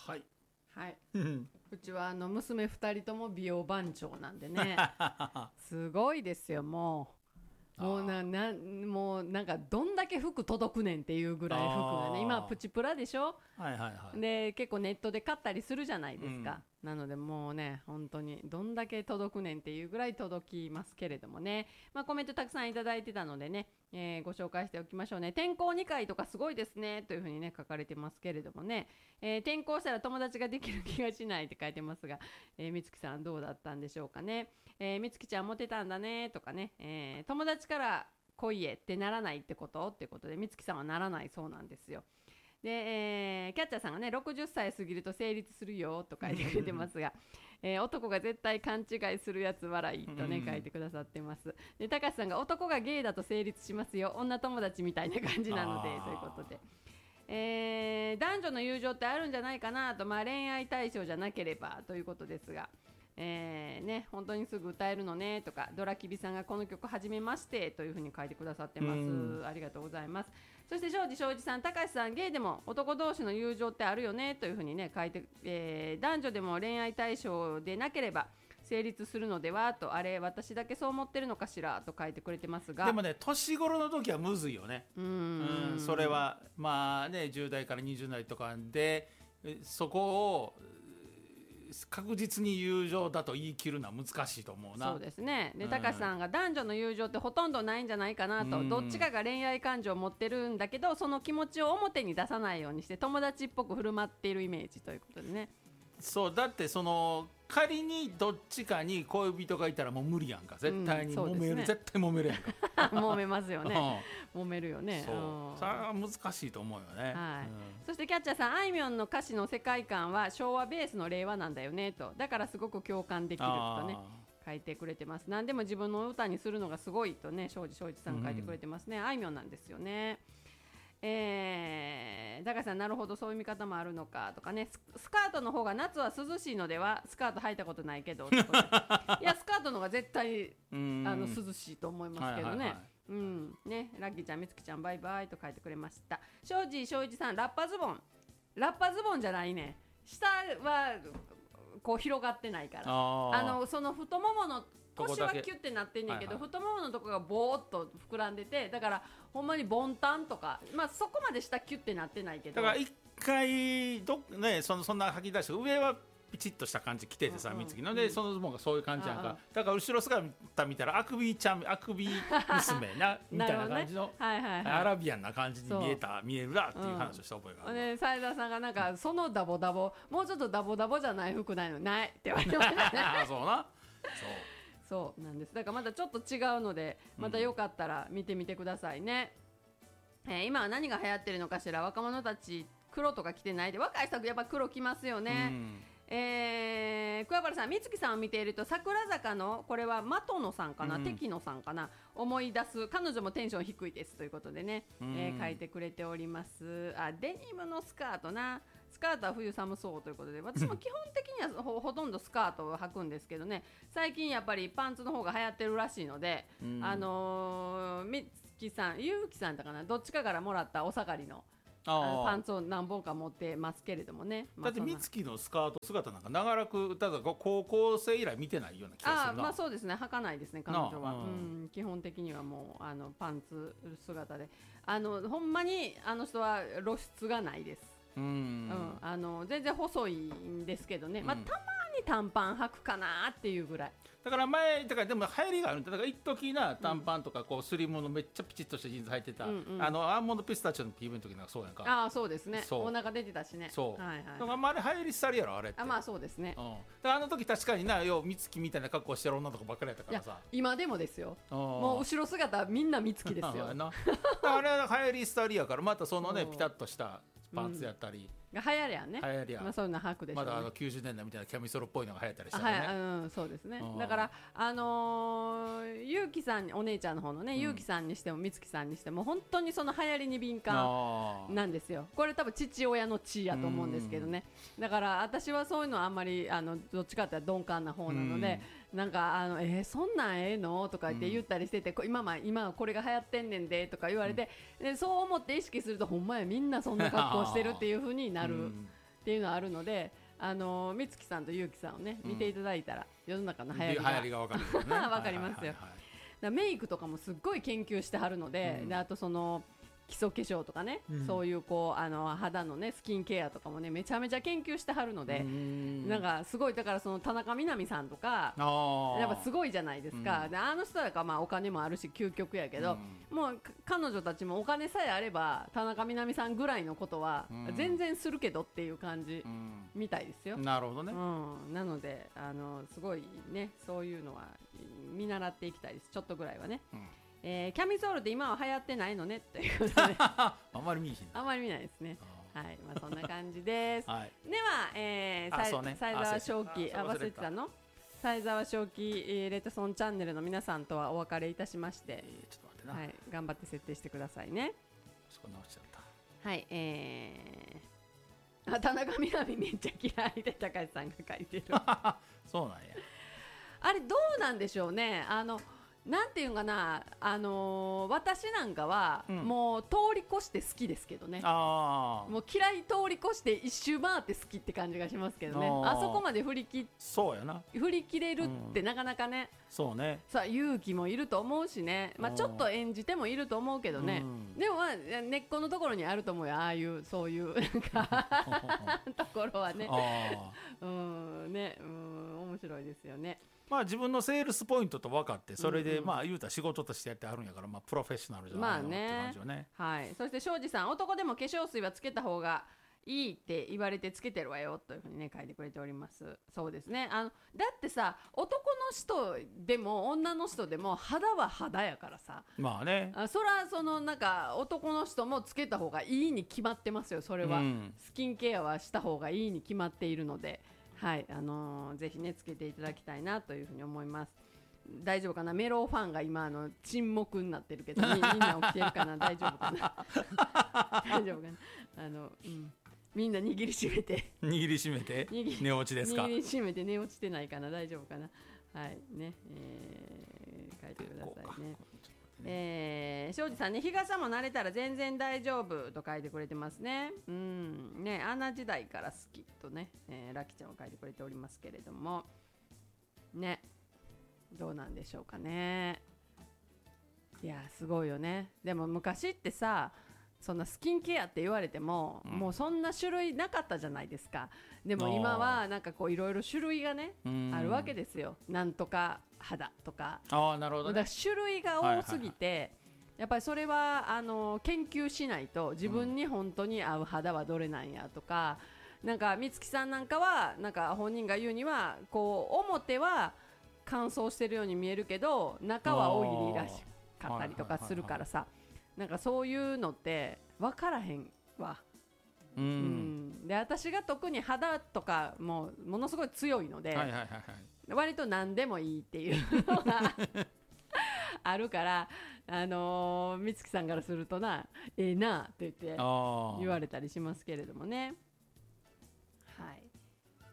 はいはい、うちは娘2人とも美容番長なんでねすごいですよ。もうなんかどんだけ服届くねんっていうぐらい服がね、今プチプラでしょ、 はいはいはい、 で結構ネットで買ったりするじゃないですか、なのでもうね本当にどんだけ届くねんっていうぐらい届きますけれどもね、コメントたくさんいただいてたのでね、ご紹介しておきましょうね。転校2回とかすごいですねというふうにね書かれてますけれどもね、転校したら友達ができる気がしないって書いてますが、みつきさんどうだったんでしょうかね。みつきちゃんモテたんだねとかね、友達から恋へってならないってことっていうことで、みつきさんはならないそうなんですよ。で、キャッチャーさんがね60歳過ぎると成立するよと書いてくれてますが男が絶対勘違いするやつ笑いとね書いてくださってます。で、高橋さんが男がゲイだと成立しますよ、女友達みたいな感じなのでということで、男女の友情ってあるんじゃないかなと、恋愛対象じゃなければということですが、ね、本当にすぐ歌えるのねとか、ドラキビさんがこの曲始めましてというふうに書いてくださってます。ありがとうございます。そして庄司さん、高橋さん、ゲイでも男同士の友情ってあるよねというふうにね書いて、男女でも恋愛対象でなければ成立するのではと、あれ私だけそう思ってるのかしらと書いてくれてますが、 でもね年頃の時はむずいよね。それはまあね10代から20代とかでそこを確実に友情だと言い切るのは難しいと思うな。 そうですね。で、高橋さんが男女の友情ってほとんどないんじゃないかなと、どっちかが恋愛感情を持ってるんだけどその気持ちを表に出さないようにして友達っぽく振る舞っているイメージということでね。 そうだって、その仮にどっちかに恋人がいたらもう無理やんか、絶対に揉める、絶対揉めるやんか揉めますよね、揉めるよね。 そう、それは難しいと思うよね。 はい。そしてキャッチャーさん、あいみょんの歌詞の世界観は昭和ベースの令和なんだよねと、だからすごく共感できるとね書いてくれてます。何でも自分の歌にするのがすごいとね庄司さん書いてくれてますね。あいみょんなんですよね。高橋さん、なるほどそういう見方もあるのかとかね、スカートの方が夏は涼しいのでは、スカート履いたことないけどいやスカートの方が絶対涼しいと思いますけどね。ね、ラッキーちゃん、みつきちゃんバイバイと書いてくれました。庄司さん、ラッパズボンじゃないね、下はこう広がってないから、その太ももの腰はキュッてなってんねんけど、太もものとこがボーっと膨らんでて、だからほんまにボンタンとか、そこまで下キュッてなってないけど、 だから一回ね、そんな吐き出して上はピチッとした感じ着ててさ、みつきのでそのズボンがそういう感じやんか、だから後ろ姿見たらあくび娘なみたいな感じのアラビアンな感じに見えるなっていう話をした覚えがある。 斉田さんがなんかそのダボダボ、もうちょっとダボダボじゃない服ないのないって言われてましたねそうな、 そうなんです。だからまたちょっと違うので、またよかったら見てみてくださいね。今は何が流行ってるのかしら。若者たち黒とか着てないで、若い人はやっぱ黒着ますよね。桑原さん、美月さんを見ていると桜坂のこれは的野さんかな、敵野さんかな、思い出す。彼女もテンション低いですということでね、書いてくれております。デニムのスカートな、スカートは冬寒そうということで、私も基本的にはほとんどスカートを履くんですけどね、最近やっぱりパンツの方が流行ってるらしいので、美月さん、ゆうきさんだかな、どっちかからもらったお下がりのパンツを何本か持ってますけれどもね。 だって美月のスカート姿なんか長らく、ただ高校生以来見てないような気がするな。 そうですね、履かないですね彼女は。基本的にはもうパンツ姿で、ほんまにあの人は露出がないです。全然細いんですけどね、たまに短パン履くかなっていうぐらい。 だからでも流行りがあるんだ。だから一時な短パンとかこうスリムのめっちゃピチッとしたジーンズ履いてた、アーモンドピスタチオの PV の時なんかそうやんか。 そうですね、お腹出てたしね。 そう、だからあれ流行り廃りやろあれって。 そうですね。 だからあの時確かにな、美月みたいな格好してる女の子ばっかりやったからさ。 今でもですよ、もう後ろ姿みんな美月ですよあれは流行り廃りやから、またそのねピタッとしたパンツやったり、 が流行りやね。 流行りや、 そういうの履くでしょうね。 まだ90年代みたいなキャミソロっぽいのが流行ったりしたからね。 そうですね。だからゆうきさん、お姉ちゃんの方のね、ゆうきさんにしてもみつきさんにしても本当にその流行りに敏感なんですよ。これ多分父親の血やと思うんですけどね。だから私はそういうのはあんまりどっちかっていうと鈍感な方なので、なんかそんなんええのとか言ったりしてて、今はこれが流行ってんねんでとか言われて、でそう思って意識するとほんまやみんなそんな格好してるっていう風になるっていうのあるので、美月さんとゆうきさんをね見ていただいたら、世の中の流行りが分かるよねわかりますよ。だからメイクとかもすっごい研究してはるので、であとその基礎化粧とかね、そういうこう肌のねスキンケアとかもねめちゃめちゃ研究してはるので、なんかすごいだからその田中みな実さんとかやっぱすごいじゃないですか。であの人らがまあお金もあるし究極やけど、もう彼女たちもお金さえあれば田中みな実さんぐらいのことは全然するけどっていう感じみたいですよ。 なるほどね。 なのですごいねそういうのは見習っていきたいです。ちょっとぐらいはね。キャミソールって今は流行ってないのねということであんまり見ひん。 あんまり見ないですね。はい、まあそんな感じです。 はい、 では、西澤正樹忘れてたの？西澤正樹レッドソンチャンネルの皆さんとはお別れいたしまして、 ちょっと待ってな。 はい、頑張って設定してくださいね。 そこ直しちゃった。 はい、田中みな実めっちゃ嫌いで高橋さんが書いてる。 そうなんや。 あれどうなんでしょうね。なんていうかな、私なんかは、もう通り越して好きですけどね。もう嫌い通り越して一周回って好きって感じがしますけどね。あそこまで振り切れるってなかなかね。 そうね。 さあ勇気もいると思うしね。まあちょっと演じてもいると思うけどね。でもまあ根っこのところにあると思うよ。ああいうそういうなんかところはね。面白いですよね。 まあ自分のセールスポイントと分かってそれでまあ言うたら仕事としてやってはるんやから、まあプロフェッショナルじゃないのって感じよね。 はい。そして庄司さん、男でも化粧水はつけた方がいいって言われてつけてるわよというふうにね書いてくれております。そうですね。だってさ、男の人でも女の人でも肌は肌やからさ。 まあね。 そらそのなんか男の人もつけた方がいいに決まってますよ。それは、スキンケアはした方がいいに決まっているので。はい、ぜひねつけていただきたいなというふうに思います。大丈夫かな、メローファンが今沈黙になってるけどみんな起きてるかな、大丈夫かな大丈夫かな、みんな握りしめて寝落ちですか？握りしめて寝落ちてないかな、大丈夫かな。はいね、書いてくださいね。庄司さんね、日傘も慣れたら全然大丈夫と書いてくれてますね。ね、アナ時代から好きとね、ラキちゃんは書いてくれておりますけれどもね、どうなんでしょうかね。いやすごいよね。でも昔ってさ、そんなスキンケアって言われても、もうそんな種類なかったじゃないですか。でも今はなんかこういろいろ種類がねあるわけですよ。なんとか肌とか。 なるほどね。 だから種類が多すぎて、やっぱりそれは研究しないと自分に本当に合う肌はどれなんやとか、なんか美月さんなんかはなんか本人が言うにはこう表は乾燥してるように見えるけど中はオイリーらしかったりとかするからさ、なんかそういうのって分からへんわ。で私が特に肌とかもものすごい強いので、割と何でもいいっていうのがあるから、美月さんからするとな、なって言って言われたりしますけれどもね。はい、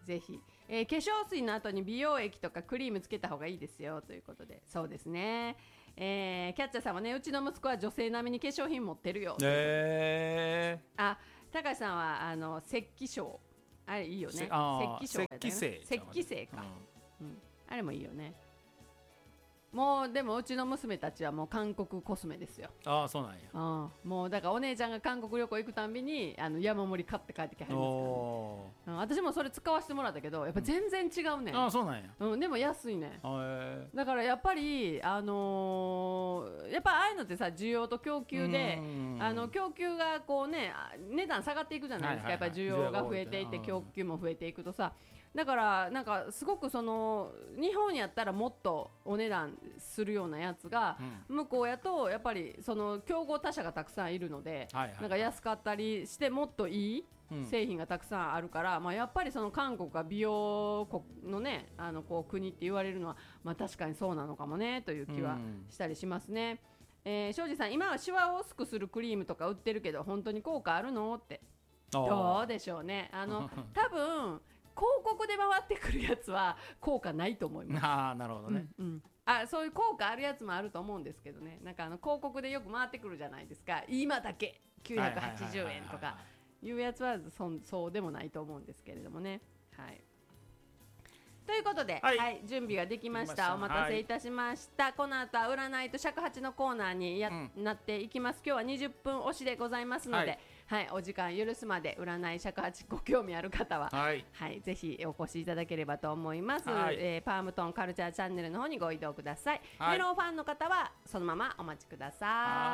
ぜひ、化粧水の後に美容液とかクリームつけた方がいいですよということで、そうですね。キャッチャーさんはね、うちの息子は女性並みに化粧品持ってるよ。高橋さんは石器症、あれいいよね。石器生か、あれもいいよね。もうでもうちの娘たちはもう韓国コスメですよ。 そうなんや。 もうだからお姉ちゃんが韓国旅行行くたんびに山盛り買って帰ってきはりますからね。私もそれ使わせてもらったけどやっぱ全然違うね。 そうなんや。 でも安いね。だからやっぱりやっぱああいうのってさ、需要と供給で供給がこうね値段下がっていくじゃないですか。やっぱり需要が増えていって供給も増えていくとさ、だからなんかすごくその日本やったらもっとお値段するようなやつが、向こうやとやっぱりその競合他社がたくさんいるので、なんか安かったりしてもっといい製品がたくさんあるから、やっぱりその韓国が美容国のねこう国って言われるのは、確かにそうなのかもねという気はしたりしますね。庄司さん、今はシワを薄くするクリームとか売ってるけど本当に効果あるのって、どうでしょうね。多分広告で回ってくるやつは効果ないと思います。 なるほどね。 そういう効果あるやつもあると思うんですけどね。なんか広告でよく回ってくるじゃないですか。今だけ980円とかいうやつはそうでもないと思うんですけれどもね。はい。ということで、 はいはい、準備ができました。 できましたお待たせいたしました。この後は占いと尺八のコーナーになっていきます。今日は20分押しでございますので、はい、お時間許すまで占い尺八ご興味ある方は、はい、ぜひお越しいただければと思います。パームトンカルチャーチャンネルの方にご移動ください。メロンファンの方はそのままお待ちください。